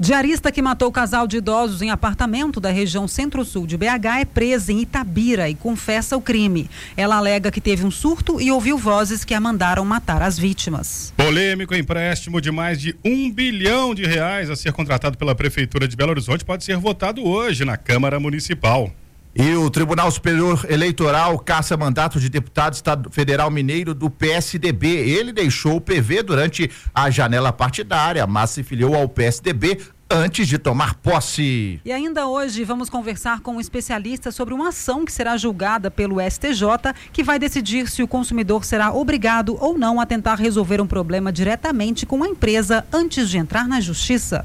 Diarista que matou o casal de idosos em apartamento da região Centro-Sul de BH é presa em Itabira e confessa o crime. Ela alega que teve um surto e ouviu vozes que a mandaram matar as vítimas. Polêmico empréstimo de mais de R$1 bilhão a ser contratado pela Prefeitura de Belo Horizonte pode ser votado hoje na Câmara Municipal. E o Tribunal Superior Eleitoral caça mandato de deputado federal mineiro do PSDB. Ele deixou o PV durante a janela partidária, mas se filiou ao PSDB antes de tomar posse. E ainda hoje vamos conversar com um especialista sobre uma ação que será julgada pelo STJ, que vai decidir se o consumidor será obrigado ou não a tentar resolver um problema diretamente com a empresa antes de entrar na justiça.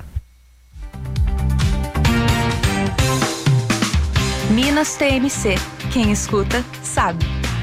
Minas TMC. Quem escuta, sabe.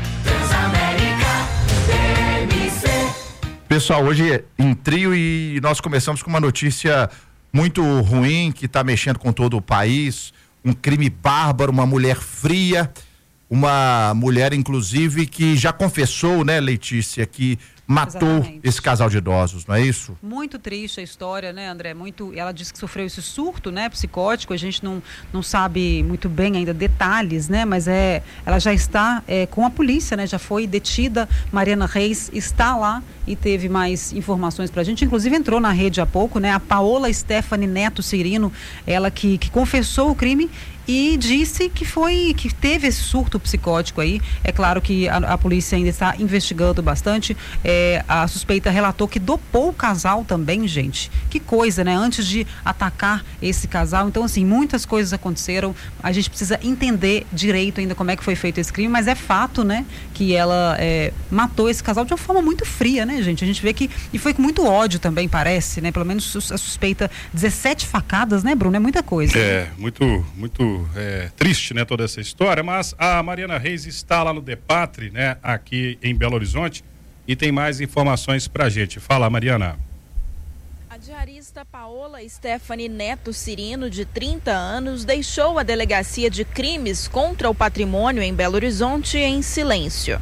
Pessoal, hoje é em trio e nós começamos com uma notícia muito ruim que está mexendo com todo o país. Um crime bárbaro, uma mulher fria, uma mulher inclusive que já confessou, né, Letícia, que matou esse casal de idosos, não é isso? Muito triste a história, né, André? Ela disse que sofreu esse surto, né, psicótico. A gente não sabe muito bem ainda detalhes, né, mas ela já está com a polícia, né, já foi detida. Mariana Reis está lá e teve mais informações pra gente, inclusive entrou na rede há pouco, né, a Paola Stephanie Neto Cirino, ela que confessou o crime e disse que teve esse surto psicótico aí. É claro que a polícia ainda está investigando bastante. A suspeita relatou que dopou o casal também, gente. Que coisa, né? Antes de atacar esse casal. Então, assim, muitas coisas aconteceram. A gente precisa entender direito ainda como é que foi feito esse crime, mas é fato, né, que ela matou esse casal de uma forma muito fria, né, gente? A gente vê que, e foi com muito ódio também, parece, né? Pelo menos a suspeita, 17 facadas, né, Bruno? É muita coisa. Muito triste, né, toda essa história, mas a Mariana Reis está lá no Depatre, né, aqui em Belo Horizonte, e tem mais informações pra gente. Fala, Mariana. A diarista Paola Stephanie Neto Cirino, de 30 anos, deixou a delegacia de crimes contra o patrimônio em Belo Horizonte em silêncio.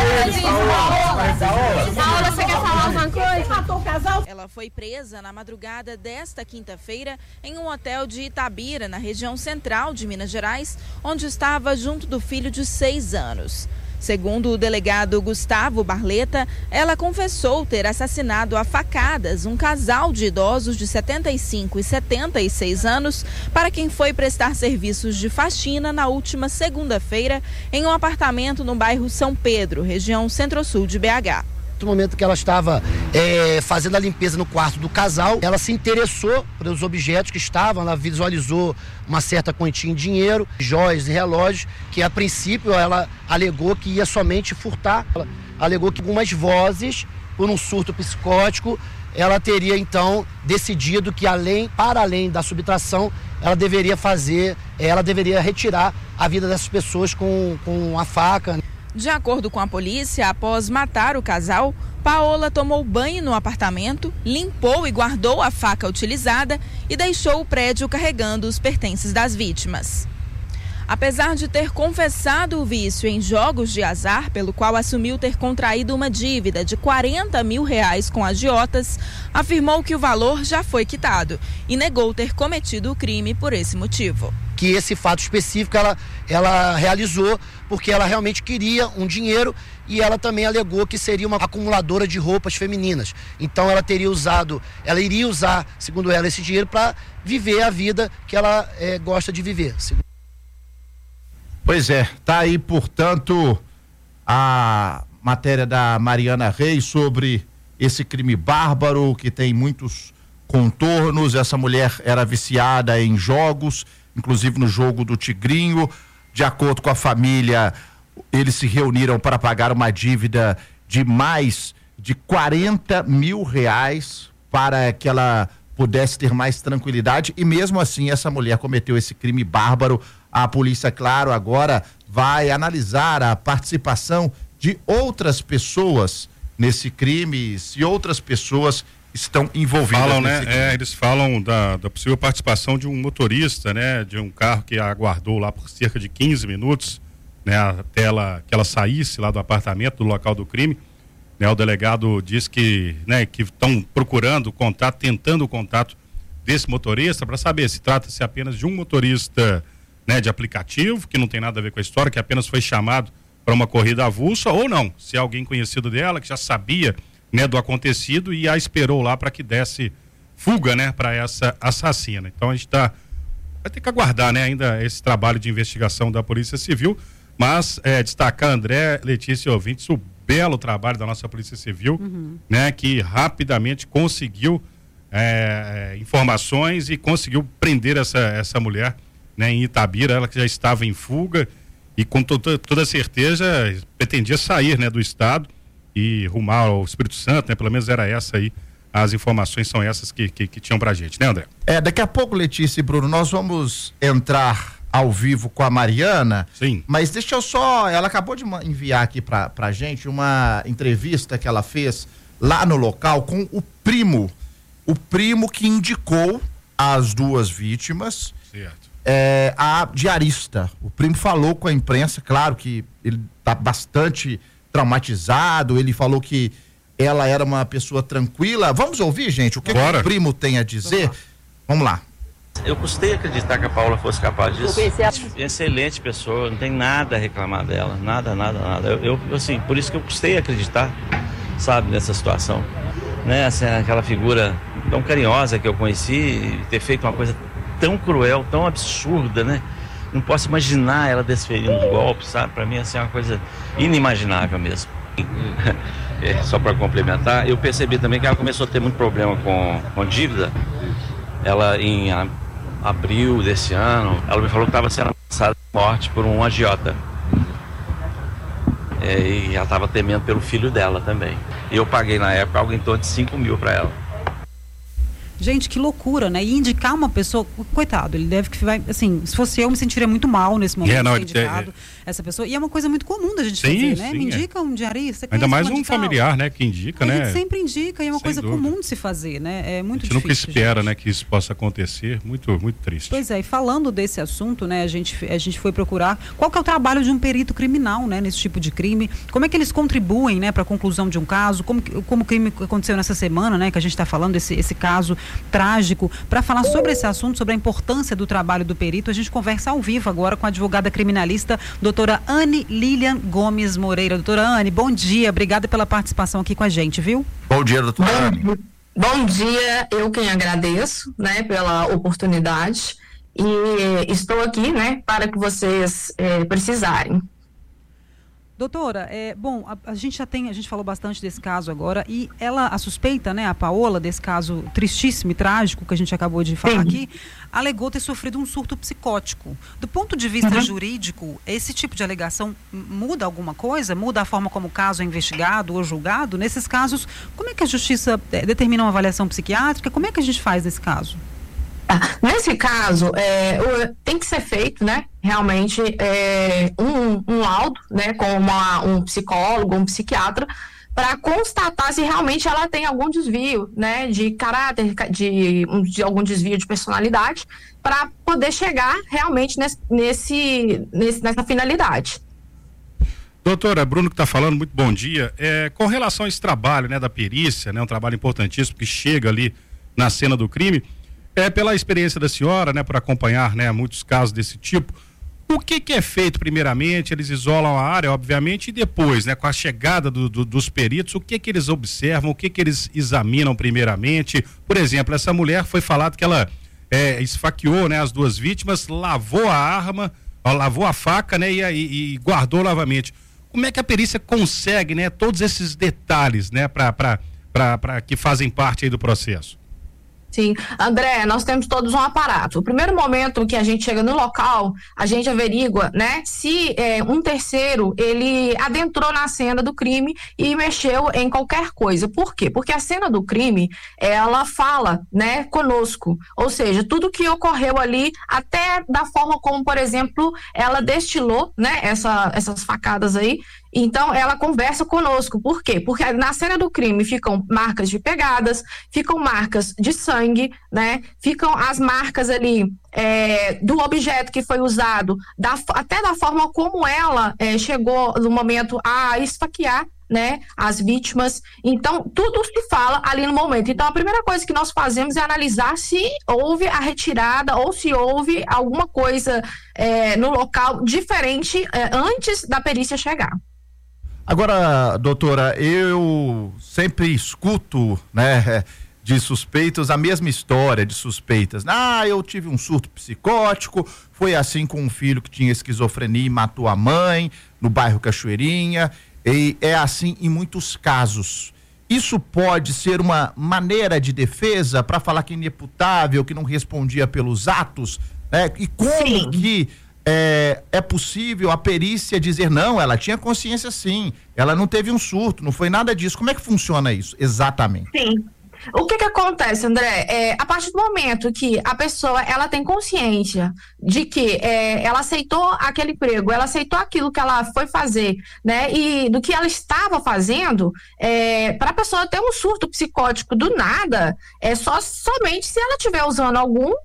Paola, você quer falar alguma coisa? Matou o casal? Ela foi presa na madrugada desta quinta-feira em um hotel de Itabira, na região central de Minas Gerais, onde estava junto do filho de 6 anos. Segundo o delegado Gustavo Barleta, ela confessou ter assassinado a facadas um casal de idosos de 75 e 76 anos para quem foi prestar serviços de faxina na última segunda-feira em um apartamento no bairro São Pedro, região Centro-Sul de BH. No momento que ela estava fazendo a limpeza no quarto do casal, ela se interessou pelos objetos que estavam, ela visualizou uma certa quantia em dinheiro, joias e relógios, que a princípio ela alegou que ia somente furtar. Ela alegou que algumas vozes, por um surto psicótico, ela teria então decidido que para além da subtração, ela deveria retirar a vida dessas pessoas com a faca. De acordo com a polícia, após matar o casal, Paola tomou banho no apartamento, limpou e guardou a faca utilizada e deixou o prédio carregando os pertences das vítimas. Apesar de ter confessado o vício em jogos de azar, pelo qual assumiu ter contraído uma dívida de R$40 mil com agiotas, afirmou que o valor já foi quitado e negou ter cometido o crime por esse motivo. Que esse fato específico ela realizou porque ela realmente queria um dinheiro e ela também alegou que seria uma acumuladora de roupas femininas. Então ela iria usar, segundo ela, esse dinheiro para viver a vida que ela gosta de viver. Pois é, tá aí, portanto, a matéria da Mariana Reis sobre esse crime bárbaro que tem muitos contornos. Essa mulher era viciada em jogos, inclusive no jogo do Tigrinho. De acordo com a família, eles se reuniram para pagar uma dívida de mais de R$40 mil para que ela pudesse ter mais tranquilidade, e mesmo assim essa mulher cometeu esse crime bárbaro. A polícia, claro, agora vai analisar a participação de outras pessoas nesse crime, se outras pessoas estão envolvidas. Falam, né? Eles falam da possível participação de um motorista, né? De um carro que a aguardou lá por cerca de 15 minutos, né? Até que ela saísse lá do apartamento, do local do crime. Né? O delegado diz que, né, que estão procurando contato, tentando o contato desse motorista para saber se trata-se apenas de um motorista, né, de aplicativo, que não tem nada a ver com a história, que apenas foi chamado para uma corrida avulsa, ou não, se é alguém conhecido dela, que já sabia, né, do acontecido e a esperou lá para que desse fuga, né, para essa assassina. Então a gente vai ter que aguardar, né, ainda esse trabalho de investigação da Polícia Civil, mas destacar, André, Letícia e ouvintes, o belo trabalho da nossa Polícia Civil, né, que rapidamente conseguiu informações e conseguiu prender essa mulher, né, em Itabira, ela que já estava em fuga e com toda certeza pretendia sair, né, do estado e rumar ao Espírito Santo, né, pelo menos era essa aí, as informações são essas que tinham pra gente, né, André? Daqui a pouco, Letícia e Bruno, nós vamos entrar ao vivo com a Mariana. Sim. Mas deixa eu só, ela acabou de enviar aqui pra gente uma entrevista que ela fez lá no local com o primo que indicou as duas vítimas. Certo. A diarista. O primo falou com a imprensa, claro que ele tá bastante traumatizado, ele falou que ela era uma pessoa tranquila. Vamos ouvir, gente, o que o primo tem a dizer? Vamos lá. Eu custei acreditar que a Paula fosse capaz disso. Excelente pessoa, não tem nada a reclamar dela, nada. Eu assim, por isso que eu custei acreditar, sabe, nessa situação, né? Assim, aquela figura tão carinhosa que eu conheci, ter feito uma coisa tão cruel, tão absurda, né? Não posso imaginar ela desferindo os golpes, sabe? Para mim, assim, é uma coisa inimaginável mesmo. Só para complementar, eu percebi também que ela começou a ter muito problema com dívida. Ela, em abril desse ano, ela me falou que estava sendo ameaçada de morte por um agiota. E ela estava temendo pelo filho dela também. E eu paguei na época algo em torno de 5 mil para ela. Gente, que loucura, né? E indicar uma pessoa, coitado, ele deve que vai, assim, se fosse eu me sentiria muito mal nesse momento de ser indicado essa pessoa. E é uma coisa muito comum da gente fazer, né? Me indica um diarista. Ainda mais um familiar, né? Que indica, né? A gente sempre indica e é uma coisa comum de se fazer, né? É muito difícil. A gente nunca espera, né, que isso possa acontecer. Muito, muito triste. Pois é, e falando desse assunto, né? A gente foi procurar qual que é o trabalho de um perito criminal, né? Nesse tipo de crime. Como é que eles contribuem, né? Para a conclusão de um caso. Como o crime aconteceu nessa semana, né? Que a gente está falando esse caso trágico. Para falar sobre esse assunto, sobre a importância do trabalho do perito, a gente conversa ao vivo agora com a advogada criminalista, doutora Anne Lilian Gomes Moreira. Doutora Anne, bom dia, obrigada pela participação aqui com a gente, viu? Bom dia, doutora Anne. Bom dia, eu quem agradeço, né, pela oportunidade e estou aqui, né, para que vocês precisarem. Doutora, bom, a gente falou bastante desse caso agora e a suspeita, né, a Paola, desse caso tristíssimo e trágico que a gente acabou de falar aqui, alegou ter sofrido um surto psicótico. Do ponto de vista jurídico, esse tipo de alegação muda alguma coisa? Muda a forma como o caso é investigado ou julgado? Nesses casos, como é que a justiça determina uma avaliação psiquiátrica? Como é que a gente faz nesse caso? Nesse caso, tem que ser feito, né, realmente um laudo, né, com um psicólogo, um psiquiatra, para constatar se realmente ela tem algum desvio, né, de caráter, de algum desvio de personalidade, para poder chegar realmente nessa finalidade. Doutora, Bruno que está falando, muito bom dia. Com relação a esse trabalho, né, da perícia, né, um trabalho importantíssimo que chega ali na cena do crime, pela experiência da senhora, né, por acompanhar, né, muitos casos desse tipo, o que é feito primeiramente? Eles isolam a área, obviamente, e depois, né, com a chegada dos peritos, o que eles observam, o que eles examinam primeiramente? Por exemplo, essa mulher foi falado que ela esfaqueou, né, as duas vítimas, lavou a arma, lavou a faca, né, e guardou novamente. Como é que a perícia consegue, né, todos esses detalhes, né, para que fazem parte aí do processo? Sim, André, nós temos todos um aparato. O primeiro momento que a gente chega no local, a gente averigua, né, se um terceiro, ele adentrou na cena do crime e mexeu em qualquer coisa. Por quê? Porque a cena do crime, ela fala, né, conosco. Ou seja, tudo que ocorreu ali, até da forma como, por exemplo, ela destilou, né, essas facadas aí. Então, ela conversa conosco. Por quê? Porque na cena do crime ficam marcas de pegadas, ficam marcas de sangue, né? Ficam as marcas ali do objeto que foi usado, até da forma como ela chegou no momento a esfaquear né, as vítimas. Então, tudo se fala ali no momento. Então, a primeira coisa que nós fazemos é analisar se houve a retirada ou se houve alguma coisa no local diferente antes da perícia chegar. Agora, doutora, eu sempre escuto, né, de suspeitos a mesma história de suspeitas. Eu tive um surto psicótico, foi assim com um filho que tinha esquizofrenia e matou a mãe no bairro Cachoeirinha, e é assim em muitos casos. Isso pode ser uma maneira de defesa para falar que é inimputável, que não respondia pelos atos, né? E como sim, que é possível a perícia dizer não, ela tinha consciência sim, ela não teve um surto, não foi nada disso. Como é que funciona isso exatamente? Sim. O que acontece, André? A partir do momento que a pessoa ela tem consciência de que ela aceitou aquele emprego, ela aceitou aquilo que ela foi fazer, né? E do que ela estava fazendo, para a pessoa ter um surto psicótico do nada, somente se ela estiver usando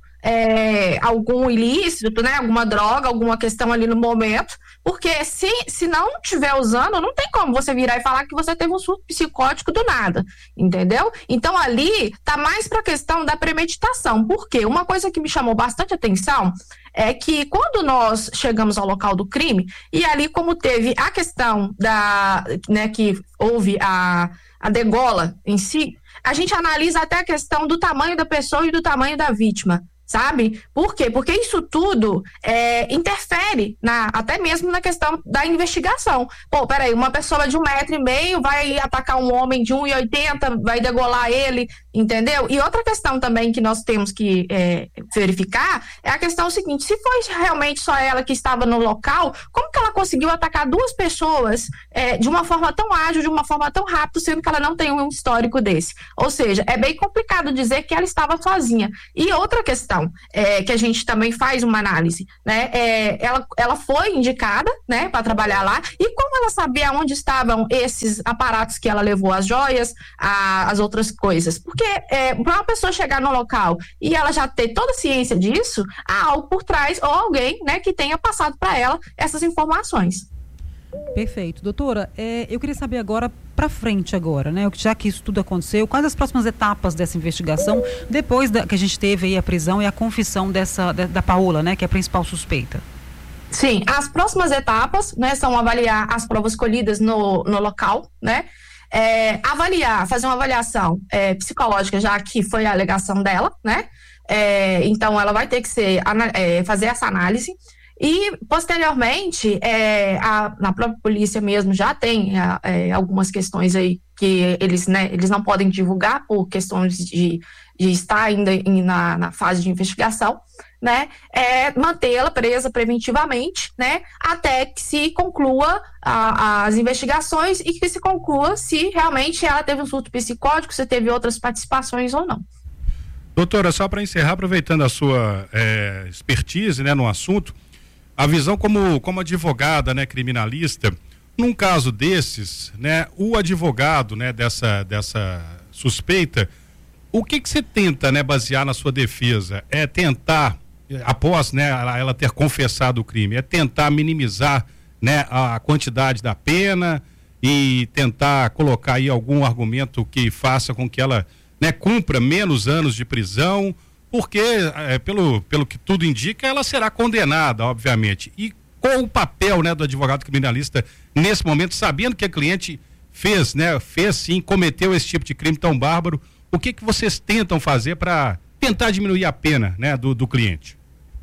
algum ilícito, né? Alguma droga, alguma questão ali no momento, porque se não estiver usando, não tem como você virar e falar que você teve um surto psicótico do nada, entendeu? Então ali tá mais para a questão da premeditação, porque uma coisa que me chamou bastante atenção é que quando nós chegamos ao local do crime, e ali como teve a questão que houve a degola em si, a gente analisa até a questão do tamanho da pessoa e do tamanho da vítima, sabe? Por quê? Porque isso tudo interfere até mesmo na questão da investigação. Pô, peraí, uma pessoa de 1,5 metro vai atacar um homem de 1,80, vai degolar ele, entendeu? E outra questão também que nós temos que verificar é a questão seguinte: se foi realmente só ela que estava no local, como que ela conseguiu atacar 2 pessoas de uma forma tão ágil, de uma forma tão rápida, sendo que ela não tem um histórico desse? Ou seja, é bem complicado dizer que ela estava sozinha. E outra questão que a gente também faz uma análise, né? Ela foi indicada, né, para trabalhar lá, e como ela sabia onde estavam esses aparatos que ela levou, as joias, as outras coisas? Porque para uma pessoa chegar no local e ela já ter toda a ciência disso, há algo por trás, ou alguém, né, que tenha passado para ela essas informações. Perfeito. Doutora, eu queria saber agora, para frente agora, né? Já que isso tudo aconteceu, quais as próximas etapas dessa investigação, depois que a gente teve aí a prisão e a confissão da Paola, né? Que é a principal suspeita? Sim, as próximas etapas, né, são avaliar as provas colhidas no local, né? Fazer uma avaliação psicológica, já que foi a alegação dela, né? Então, ela vai ter que fazer essa análise. E, posteriormente, na própria polícia mesmo já tem algumas questões aí que eles não podem divulgar por questões de estar ainda na fase de investigação, né? Mantê-la presa preventivamente, né? Até que se conclua as investigações e que se conclua se realmente ela teve um surto psicótico, se teve outras participações ou não. Doutora, só para encerrar, aproveitando a sua expertise, né, no assunto, a visão como advogada, né, criminalista, num caso desses, né, o advogado, né, dessa suspeita, o que você tenta, né, basear na sua defesa? É tentar, após, né, ela ter confessado o crime, é tentar minimizar, né, a quantidade da pena e tentar colocar aí algum argumento que faça com que ela, né, cumpra menos anos de prisão? Porque, pelo que tudo indica, ela será condenada, obviamente. E qual o papel, né, do advogado criminalista nesse momento, sabendo que a cliente fez sim, cometeu esse tipo de crime tão bárbaro? O que vocês tentam fazer para tentar diminuir a pena, né, do cliente?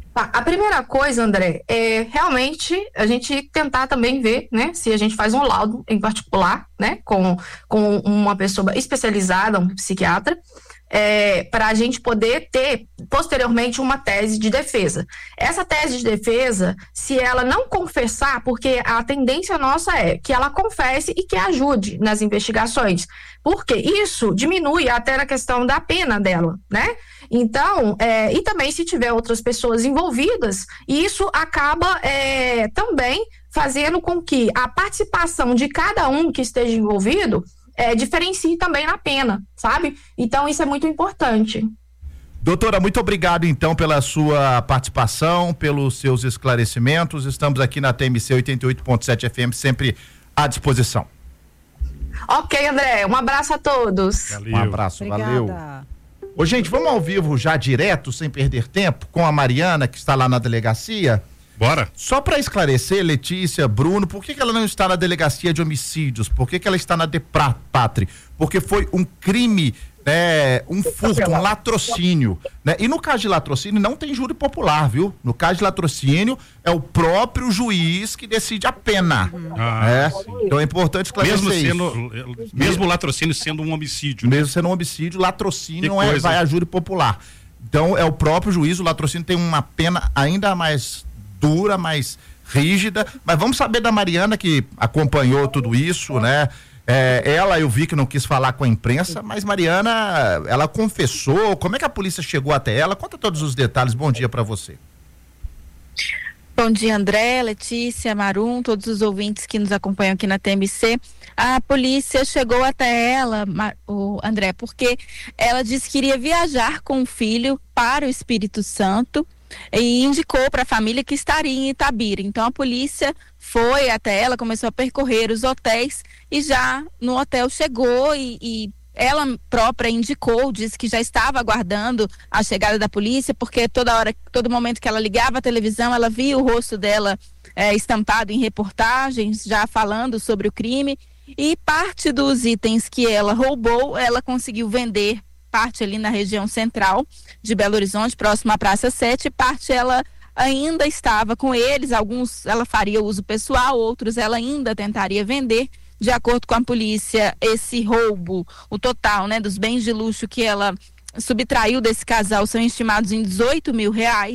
A primeira coisa, André, é realmente a gente tentar também ver, né, se a gente faz um laudo em particular, né, com uma pessoa especializada, um psiquiatra, para a gente poder ter posteriormente uma tese de defesa. Essa tese de defesa, se ela não confessar, porque a tendência nossa é que ela confesse e que ajude nas investigações, porque isso diminui até na questão da pena dela, né? Então, e também se tiver outras pessoas envolvidas, isso acaba também fazendo com que a participação de cada um que esteja envolvido diferencie também na pena, sabe? Então, isso é muito importante. Doutora, muito obrigado, então, pela sua participação, pelos seus esclarecimentos. Estamos aqui na TMC 88.7 FM, sempre à disposição. Ok, André, um abraço a todos. Valeu. Um abraço, Obrigada. valeu. Ô, gente, vamos ao vivo já direto, sem perder tempo, com a Mariana, que está lá na delegacia. Bora. Só para esclarecer, Letícia, Bruno, por que ela não está na delegacia de homicídios? Por que ela está na DEPATRI? Porque foi um crime, um furto, um latrocínio, né? E no caso de latrocínio não tem júri popular, viu? No caso de latrocínio é o próprio juiz que decide a pena. Então é importante esclarecer mesmo o latrocínio sendo um homicídio. Mesmo sendo um homicídio, latrocínio não vai a júri popular. Então é o próprio juiz, o latrocínio tem uma pena ainda mais dura, mais rígida, mas vamos saber da Mariana, que acompanhou tudo isso, né? Ela, eu vi que não quis falar com a imprensa, mas Mariana, ela confessou, como é que a polícia chegou até ela? Conta todos os detalhes, bom dia para você. Bom dia, André, Letícia, Marum, todos os ouvintes que nos acompanham aqui na TMC. A polícia chegou até ela, o André, porque ela disse que iria viajar com o filho para o Espírito Santo e indicou para a família que estaria em Itabira. Então a polícia foi até ela, começou a percorrer os hotéis e já no hotel chegou e ela própria indicou, disse que já estava aguardando a chegada da polícia, porque todo momento que ela ligava a televisão, ela via o rosto dela estampado em reportagens, já falando sobre o crime, e parte dos itens que ela roubou, ela conseguiu vender parte ali na região central de Belo Horizonte, próximo à Praça 7, parte ela ainda estava com eles, alguns ela faria uso pessoal, outros ela ainda tentaria vender. De acordo com a polícia, esse roubo, o total, né, dos bens de luxo que ela subtraiu desse casal são estimados em R$18 mil.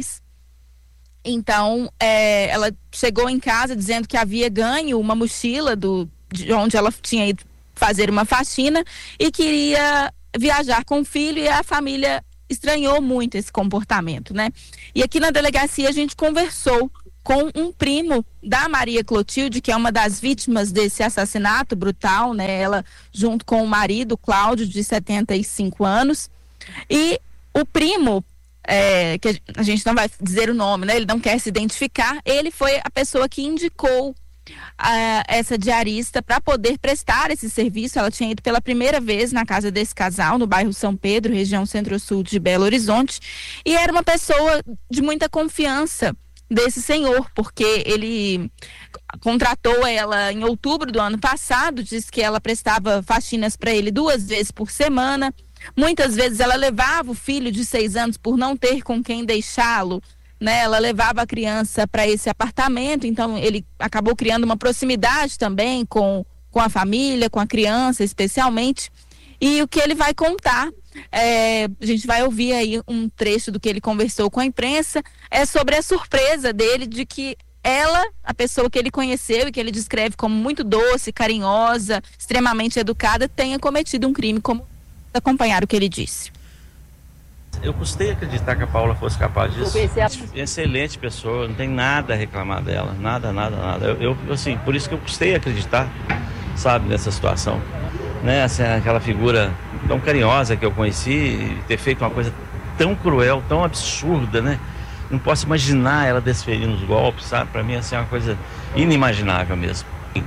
Então, ela chegou em casa dizendo que havia ganho uma mochila de onde ela tinha ido fazer uma faxina e queria viajar com o filho, e a família estranhou muito esse comportamento, né? E aqui na delegacia a gente conversou com um primo da Maria Clotilde, que é uma das vítimas desse assassinato brutal, né? Ela junto com o marido, Cláudio, de 75 anos. E o primo, que a gente não vai dizer o nome, né? Ele não quer se identificar, ele foi a pessoa que indicou essa diarista para poder prestar esse serviço. Ela tinha ido pela primeira vez na casa desse casal, no bairro São Pedro, região centro-sul de Belo Horizonte, e era uma pessoa de muita confiança desse senhor, porque ele contratou ela em outubro do ano passado, disse que ela prestava faxinas para ele 2 vezes por semana, muitas vezes ela levava o filho de 6 anos por não ter com quem deixá-lo, né? Ela levava a criança para esse apartamento, então ele acabou criando uma proximidade também com a família, com a criança especialmente. E o que ele vai contar, a gente vai ouvir aí um trecho do que ele conversou com a imprensa, é sobre a surpresa dele de que ela, a pessoa que ele conheceu e que ele descreve como muito doce, carinhosa, extremamente educada, tenha cometido um crime como acompanhar o que ele disse. Eu custei acreditar que a Paula fosse capaz disso. Excelente pessoa, não tem nada a reclamar dela, nada. Eu assim, por isso que eu custei acreditar, sabe, nessa situação. Né, assim, aquela figura tão carinhosa que eu conheci, e ter feito uma coisa tão cruel, tão absurda, né? Não posso imaginar ela desferindo os golpes, sabe? Para mim, assim, é uma coisa inimaginável mesmo.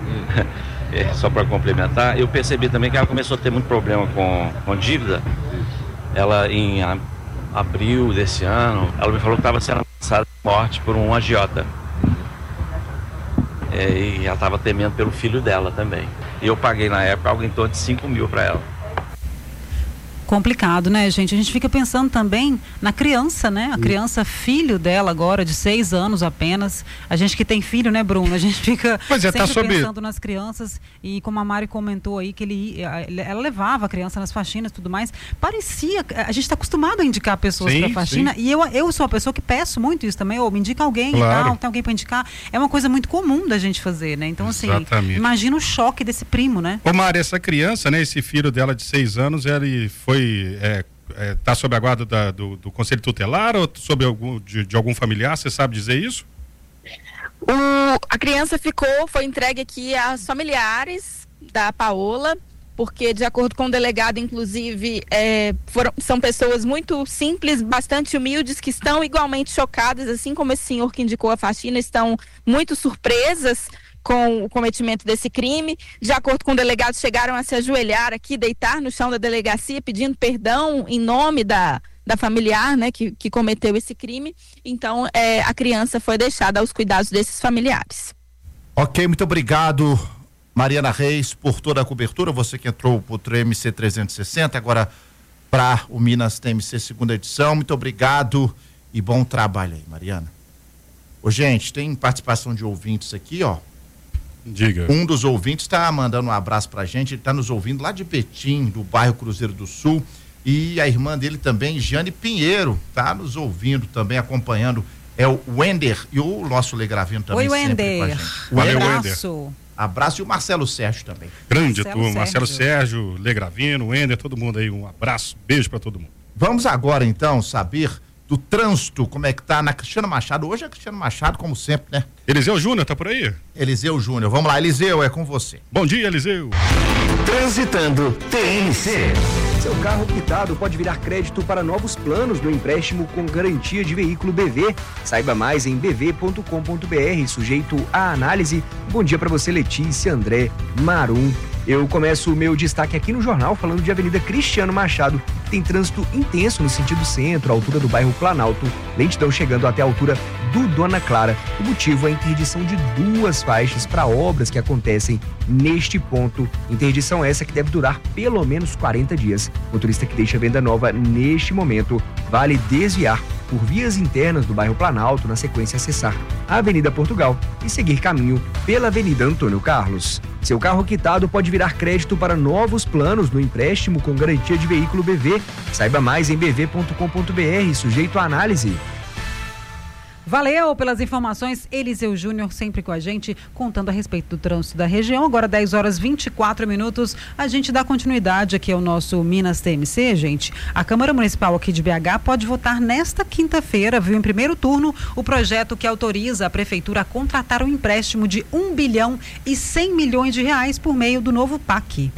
Só para complementar, eu percebi também que ela começou a ter muito problema com dívida. Ela, em abril desse ano, ela me falou que estava sendo ameaçada de morte por um agiota. E ela estava temendo pelo filho dela também. E eu paguei na época algo em torno de 5 mil para ela. Complicado, né, gente? A gente fica pensando também na criança, né? A criança, filho dela agora, de 6 anos apenas. A gente que tem filho, né, Bruno? A gente fica sempre pensando nas crianças. E como a Mari comentou aí, que ela levava a criança nas faxinas e tudo mais. Parecia... A gente está acostumado a indicar pessoas para faxina. Sim. E eu sou uma pessoa que peço muito isso também. Me indica alguém e tal, tem alguém para indicar. É uma coisa muito comum da gente fazer, né? Então, assim, imagina o choque desse primo, né? Ô, Mari, essa criança, né? Esse filho dela de 6 anos, ele foi... Está sob a guarda do Conselho Tutelar ou sob de algum familiar? Você sabe dizer isso? A criança foi entregue aqui aos familiares da Paola, porque de acordo com o delegado, inclusive, são pessoas muito simples, bastante humildes, que estão igualmente chocadas, assim como esse senhor que indicou a faxina, estão muito surpresas com o cometimento desse crime. De acordo com o delegado, chegaram a se ajoelhar aqui, deitar no chão da delegacia, pedindo perdão em nome da familiar, né, que cometeu esse crime. Então, a criança foi deixada aos cuidados desses familiares. Ok, muito obrigado, Mariana Reis, por toda a cobertura. Você que entrou para o TMC 360, agora para o Minas TMC segunda edição. Muito obrigado e bom trabalho aí, Mariana. Ô, gente, tem participação de ouvintes aqui, ó. Diga. Um dos ouvintes está mandando um abraço pra gente, ele está nos ouvindo lá de Betim, do bairro Cruzeiro do Sul, e a irmã dele também, Jane Pinheiro, tá nos ouvindo também, acompanhando, é o Wender e o nosso Legravino também. Oi, sempre Wender. com a gente. Valeu, Abraço. Abraço, e o Marcelo Sérgio também. Grande turma, Marcelo Sérgio, Legravino, Wender, todo mundo aí, um abraço, beijo pra todo mundo. Vamos agora então saber do trânsito, como é que tá na Cristiano Machado. Hoje é Cristiano Machado, como sempre, né? Eliseu Júnior, tá por aí? Eliseu Júnior, vamos lá, Eliseu, é com você. Bom dia, Eliseu. Transitando TMC. Seu carro quitado pode virar crédito para novos planos no empréstimo com garantia de veículo BV. Saiba mais em bv.com.br, sujeito à análise. Bom dia para você, Letícia, André, Marum. Eu começo o meu destaque aqui no jornal falando de Avenida Cristiano Machado. Tem trânsito intenso no sentido centro, à altura do bairro Planalto. Lentidão chegando até a altura do Dona Clara. O motivo é a interdição de 2 faixas para obras que acontecem neste ponto. Interdição essa que deve durar pelo menos 40 dias. Motorista que deixa a Venda Nova neste momento, vale desviar por vias internas do bairro Planalto, na sequência acessar a Avenida Portugal e seguir caminho pela Avenida Antônio Carlos. Seu carro quitado pode virar crédito para novos planos no empréstimo com garantia de veículo BV. Saiba mais em bv.com.br, sujeito à análise. Valeu pelas informações, Eliseu Júnior sempre com a gente, contando a respeito do trânsito da região. Agora 10h24, a gente dá continuidade aqui ao nosso Minas TMC, gente. A Câmara Municipal aqui de BH pode votar nesta quinta-feira, viu, em primeiro turno, o projeto que autoriza a Prefeitura a contratar um empréstimo de R$1 bilhão e 100 milhões por meio do novo PAC.